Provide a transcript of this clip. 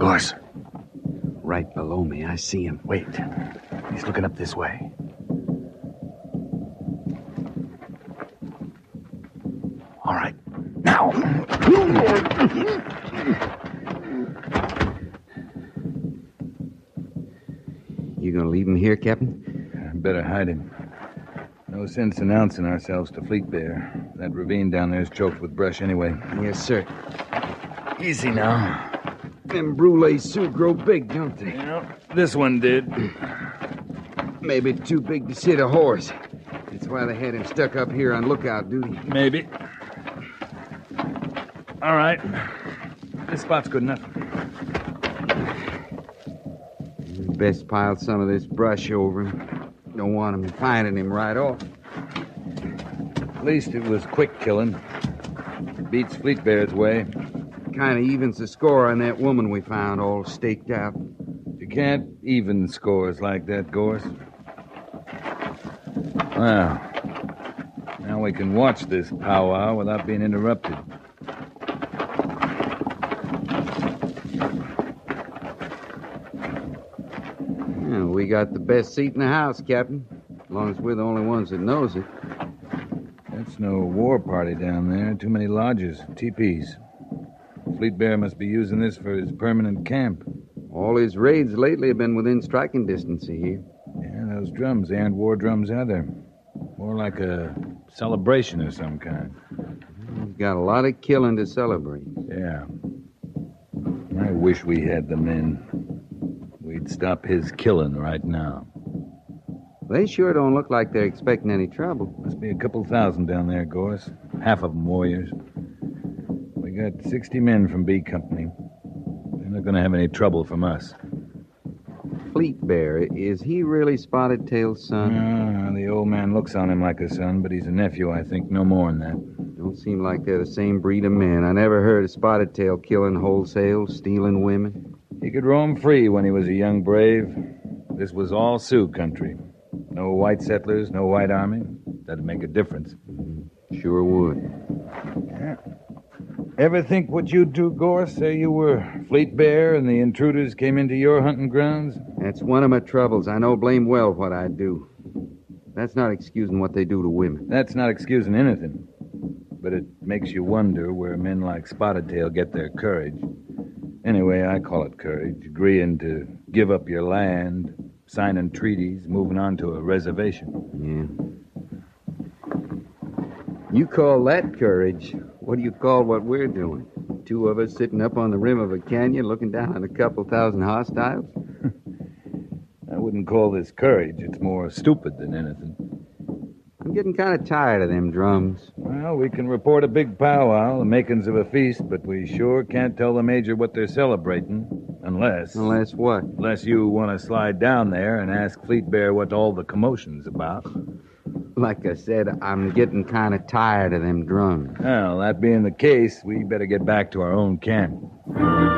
Gorse. Right below me, I see him. Wait. He's looking up this way. All right. Now. You gonna leave him here, Captain? Better hide him. No sense announcing ourselves to Fleet Bear. That ravine down there is choked with brush anyway. Yes, sir. Easy now. Them Brule Sioux grow big, don't they? Yeah, this one did. Maybe too big to sit a horse. That's why they had him stuck up here on lookout duty. Maybe. All right. This spot's good enough. Best pile some of this brush over him. Don't want him finding him right off. At least it was quick killing. It beats Fleet Bear's way. Kind of evens the score on that woman we found all staked out. You can't even scores like that, Gorse. Well, now we can watch this powwow without being interrupted. Yeah, we got the best seat in the house, Captain. As long as we're the only ones that knows it. That's no war party down there. Too many lodges, teepees. Fleet Bear must be using this for his permanent camp. All his raids lately have been within striking distance of here. Yeah, those drums, they aren't war drums either. More like a celebration of some kind. He's got a lot of killing to celebrate. Yeah. I wish we had the men. We'd stop his killing right now. They sure don't look like they're expecting any trouble. Must be a couple thousand down there, Gorse. Half of them warriors. We got 60 men from B Company. They're not going to have any trouble from us. Fleet Bear, is he really Spotted Tail's son? The old man looks on him like a son, but he's a nephew, I think. No more than that. Don't seem like they're the same breed of men. I never heard of Spotted Tail killing wholesale, stealing women. He could roam free when he was a young brave. This was all Sioux country. No white settlers, no white army. That'd make a difference. Sure would. Yeah. Ever think what you'd do, Gorse? Say you were Fleet Bear and the intruders came into your hunting grounds? That's one of my troubles. I know blame well what I'd do. That's not excusing what they do to women. That's not excusing anything. But it makes you wonder where men like Spotted Tail get their courage. Anyway, I call it courage. Agreeing to give up your land, signing treaties, moving on to a reservation. Yeah. You call that courage. What do you call what we're doing? Two of us sitting up on the rim of a canyon looking down on a couple thousand hostiles? I wouldn't call this courage. It's more stupid than anything. I'm getting kind of tired of them drums. Well, we can report a big powwow, the makings of a feast, but we sure can't tell the Major what they're celebrating, unless... Unless what? Unless you want to slide down there and ask Fleet Bear what all the commotion's about. Like I said, I'm getting kind of tired of them drums. Well, that being the case, we better get back to our own camp.